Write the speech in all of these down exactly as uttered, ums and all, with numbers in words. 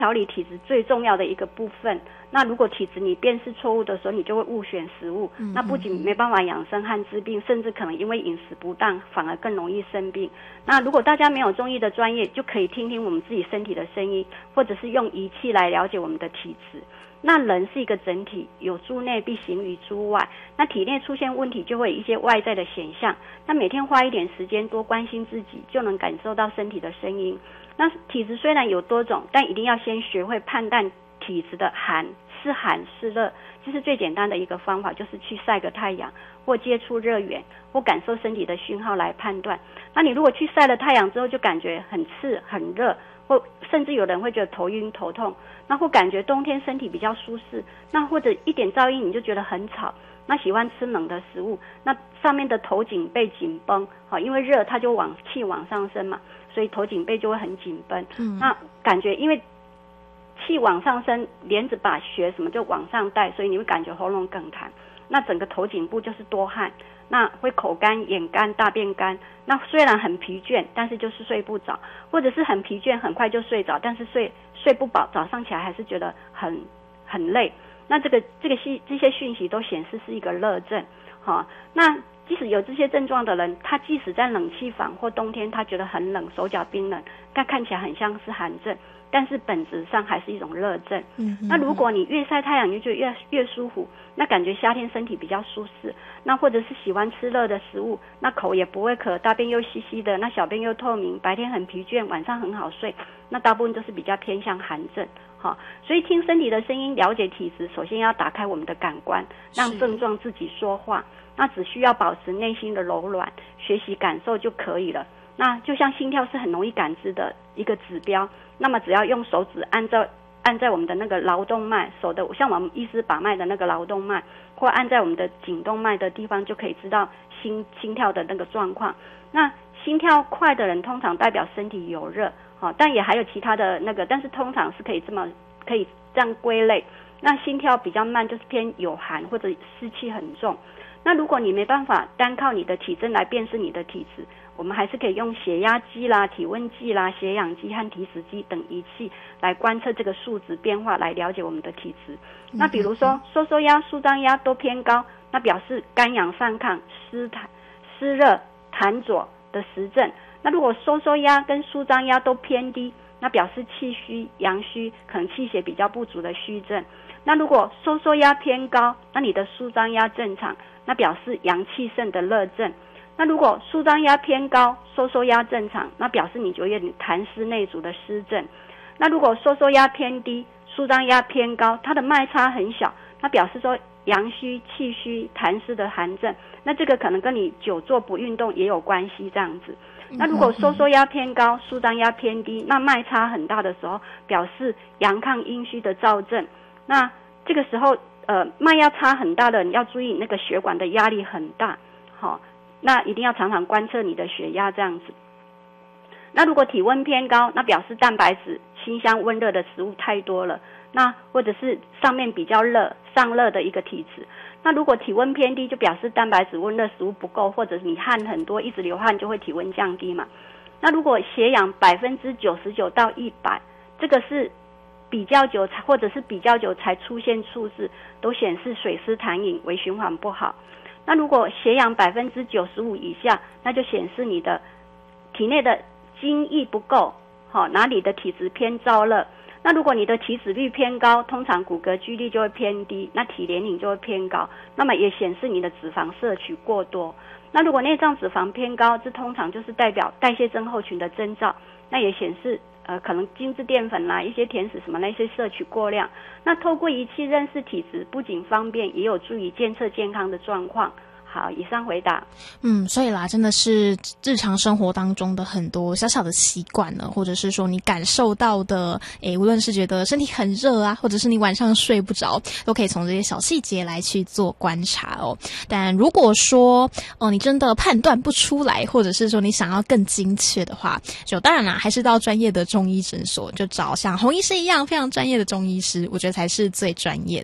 调理体质最重要的一个部分。那如果体质你辨识错误的时候，你就会误选食物，嗯嗯嗯，那不仅没办法养生和治病，甚至可能因为饮食不当反而更容易生病。那如果大家没有中医的专业，就可以听听我们自己身体的声音，或者是用仪器来了解我们的体质。那人是一个整体，有诸内必行于诸外，那体内出现问题就会有一些外在的显象，那每天花一点时间多关心自己，就能感受到身体的声音。那体质虽然有多种，但一定要先学会判断体质的寒是寒是热，这是最简单的一个方法，就是去晒个太阳或接触热源或感受身体的讯号来判断。那你如果去晒了太阳之后就感觉很刺很热，或甚至有人会觉得头晕头痛，那或感觉冬天身体比较舒适，那或者一点噪音你就觉得很吵，那喜欢吃冷的食物，那上面的头颈背紧绷，好，因为热它就往气往上升嘛，所以头颈背就会很紧绷。嗯，那感觉因为气往上升，帘子把血什么就往上带，所以你会感觉喉咙梗痰，那整个头颈部就是多汗，那会口干眼干大便干，那虽然很疲倦，但是就是睡不着，或者是很疲倦很快就睡着，但是睡睡不饱，早上起来还是觉得很很累，那这个这个讯这些讯息都显示是一个热症。好，那即使有这些症状的人，他即使在冷气房或冬天他觉得很冷，手脚冰冷，但看起来很像是寒症，但是本质上还是一种热症。嗯，那如果你越晒太阳你就觉得越越舒服，那感觉夏天身体比较舒适，那或者是喜欢吃热的食物，那口也不会渴，大便又稀稀的，那小便又透明，白天很疲倦，晚上很好睡，那大部分都是比较偏向寒症。好，所以听身体的声音，了解体质，首先要打开我们的感官，让症状自己说话。那只需要保持内心的柔软，学习感受就可以了。那就像心跳是很容易感知的一个指标，那么只要用手指按照按在我们的那个劳动脉，手的像我们医师把脉的那个劳动脉，或按在我们的颈动脉的地方，就可以知道心心跳的那个状况。那心跳快的人通常代表身体有热，哦，但也还有其他的那个，但是通常是可以这么可以这样归类。那心跳比较慢就是偏有寒或者湿气很重。那如果你没办法单靠你的体征来辨识你的体质，我们还是可以用血压计啦、体温计啦、血氧机和体脂机等仪器来观测这个数值变化，来了解我们的体质。那比如说收缩压、舒张压都偏高，那表示肝阳上亢、湿痰、湿热、痰浊的实症。那如果收缩压跟舒张压都偏低，那表示气虚、阳虚，可能气血比较不足的虚症。那如果收缩压偏高，那你的舒张压正常，那表示阳气盛的热症。那如果舒张压偏高，收缩压正常，那表示你就有点痰湿内阻的湿症。那如果收缩压偏低，舒张压偏高，它的脉差很小，那表示说阳虚、气虚、痰湿的寒症。那这个可能跟你久坐不运动也有关系，这样子。那如果收缩压偏高，舒张压偏低，那脉差很大的时候，表示阳亢阴虚的燥症。那这个时候呃，脉压差很大的人要注意那个血管的压力很大，好，那一定要常常观测你的血压这样子。那如果体温偏高，那表示蛋白质、清香温热的食物太多了，那或者是上面比较热、上热的一个体质。那如果体温偏低，就表示蛋白质温热食物不够，或者是你汗很多，一直流汗就会体温降低嘛。那如果血氧百分之九十九到一百，这个是比较久才或者是比较久才出现数字，都显示水湿痰饮，为循环不好。那如果血氧百分之九十五以下，那就显示你的体内的津液不够，好，哪里的体质偏燥热。那如果你的体脂率偏高，通常骨骼肌力就会偏低，那体年龄就会偏高，那么也显示你的脂肪摄取过多。那如果内脏脂肪偏高，这通常就是代表代谢症候群的征兆，那也显示呃，可能精致淀粉啦、一些甜食什么那些摄取过量。那透过仪器认识体质，不仅方便，也有助于监测健康的状况。好，以上回答。 嗯，所以啦，真的是日常生活当中的很多小小的习惯呢，或者是说你感受到的，诶，无论是觉得身体很热啊，或者是你晚上睡不着，都可以从这些小细节来去做观察哦。但如果说，哦、呃，你真的判断不出来，或者是说你想要更精确的话，就当然啦，还是到专业的中医诊所，就找像洪医师一样非常专业的中医师，我觉得才是最专业的哦。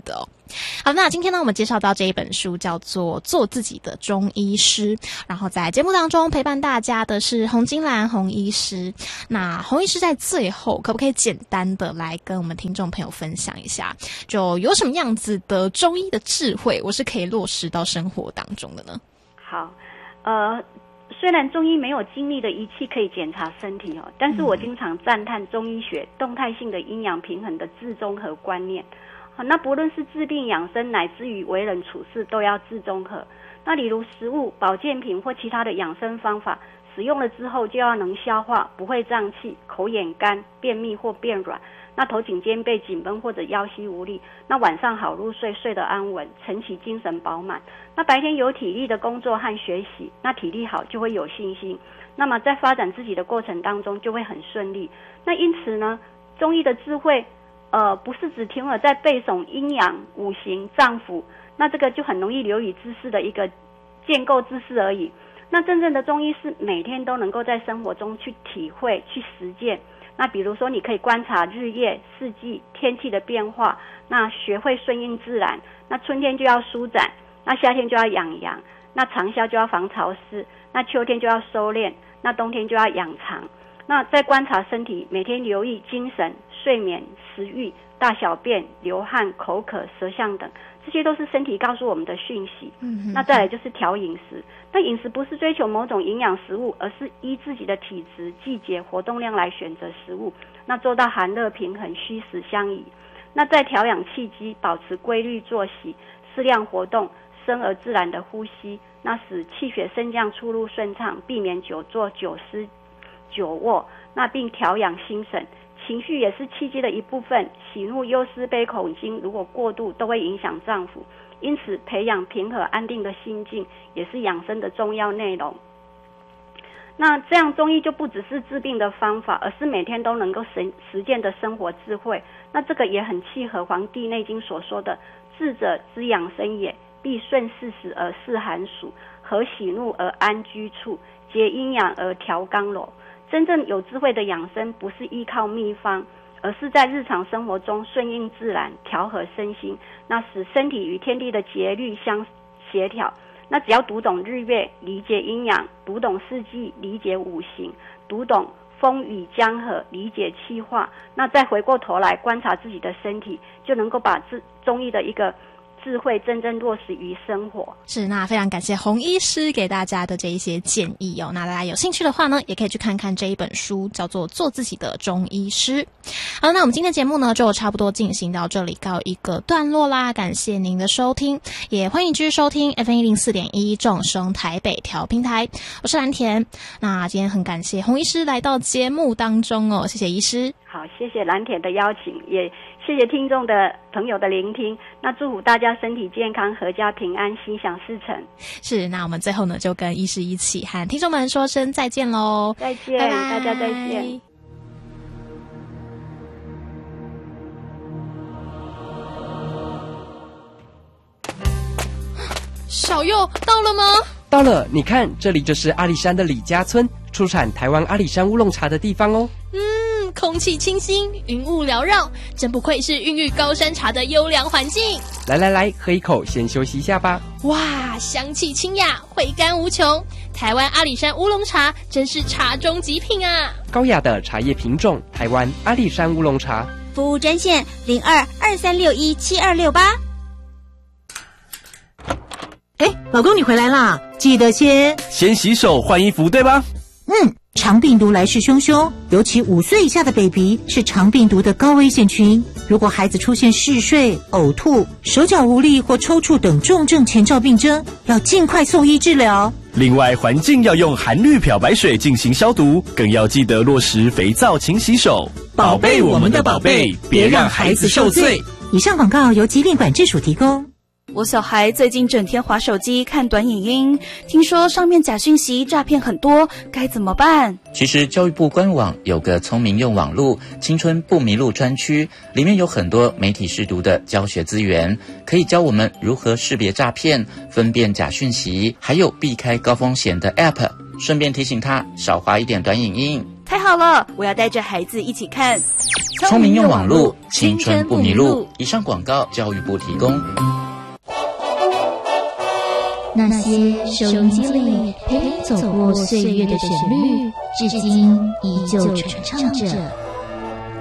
好，那今天呢，我们介绍到这一本书叫做《做自己的中医师》，然后在节目当中陪伴大家的是洪金兰洪医师。那洪医师在最后可不可以简单的来跟我们听众朋友分享一下，就有什么样子的中医的智慧，我是可以落实到生活当中的呢？ 好，呃。虽然中医没有精密的仪器可以检查身体哦，但是我经常赞叹中医学动态性的阴阳平衡的自综合观念。好，那不论是治病养生，乃至于为人处事，都要自综合。那例如食物、保健品或其他的养生方法，使用了之后就要能消化，不会胀气、口眼干、便秘或变软。那头颈肩背紧绷或者腰膝无力，那晚上好入睡，睡得安稳，晨起精神饱满。那白天有体力的工作和学习，那体力好就会有信心，那么在发展自己的过程当中就会很顺利。那因此呢，中医的智慧呃，不是只停留在背诵阴阳、五行、脏腑，那这个就很容易流于知识的一个建构知识而已。那真正的中医是每天都能够在生活中去体会、去实践。那比如说你可以观察日夜、四季、天气的变化，那学会顺应自然。那春天就要舒展，那夏天就要养阳，那长夏就要防潮湿，那秋天就要收敛，那冬天就要养藏。那在观察身体，每天留意精神、睡眠、食欲、大小便、流汗、口渴、舌象等，这些都是身体告诉我们的讯息。嗯，那再来就是调饮食。那饮食不是追求某种营养食物，而是依自己的体质、季节、活动量来选择食物，那做到寒热平衡、虚实相宜。那在调养气机，保持规律作息、适量活动、深而自然的呼吸，那使气血升降出入顺畅，避免久坐、久思、久卧，那并调养心神。情绪也是气机的一部分，喜怒忧思悲恐惊如果过度都会影响脏腑，因此培养平和安定的心境也是养生的重要内容。那这样中医就不只是治病的方法，而是每天都能够实实践的生活智慧。那这个也很契合《黄帝内经》所说的智者之养生也，必顺四时而适寒暑，和喜怒而安居处，结阴阳而调刚柔。真正有智慧的养生不是依靠秘方，而是在日常生活中顺应自然，调和身心，那使身体与天地的节律相协调。那只要读懂日月，理解阴阳，读懂四季，理解五行，读懂风雨江河，理解气化，那再回过头来观察自己的身体，就能够把中医的一个智慧真正落实于生活。 是，那非常感谢洪医师给大家的这一些建议哦。那大家有兴趣的话呢，也可以去看看这一本书，叫做《做自己的中医师》。好，那我们今天节目呢就差不多进行到这里，告一个段落啦。感谢您的收听，也欢迎继续收听 F M 一零四点一 众生台北调频台，我是蓝田。那今天很感谢洪医师来到节目当中哦，谢谢医师。 好，谢谢蓝田的邀请，也谢谢听众的朋友的聆听。那祝福大家身体健康，阖家平安，心想事成。 是，那我们最后呢，就跟医师一起和听众们说声再见喽！ 再见，拜拜，大家再见。 小佑到了吗？ 到了，你看，这里就是阿里山的李家村，出产台湾阿里山乌龙茶的地方哦。 嗯，空气清新，云雾缭绕，真不愧是孕育高山茶的优良环境。 来来来，喝一口，先休息一下吧。 哇，香气清雅，回甘无穷。台湾阿里山乌龙茶真是茶中极品啊！ 高雅的茶叶品种，台湾阿里山乌龙茶。 服务专线零二二三六一七二六八。 哎，老公你回来啦，记得先先洗手换衣服对吧？ 嗯，肠病毒来势汹汹，尤其五岁以下的 baby 是肠病毒的高危险群。如果孩子出现嗜睡、呕吐、手脚无力或抽搐等重症前兆病征，要尽快送医治疗。 另外，环境要用含氯漂白水进行消毒，更要记得落实肥皂勤洗手，宝贝我们的宝贝，别让孩子受罪。 以上广告由疾病管制署提供。 我小孩最近整天滑手机看短影音，听说上面假讯息诈骗很多，该怎么办？ 其实教育部官网有个聪明用网路青春不迷路专区，里面有很多媒体识读的教学资源，可以教我们如何识别诈骗、分辨假讯息，还有避开高风险的 App， 顺便提醒他少滑一点短影音。 太好了，我要带着孩子一起看。 聪明用网络，青春不迷路。以上广告，教育部提供。 那些收音机里陪你走过岁月的旋律，至今依旧传唱着。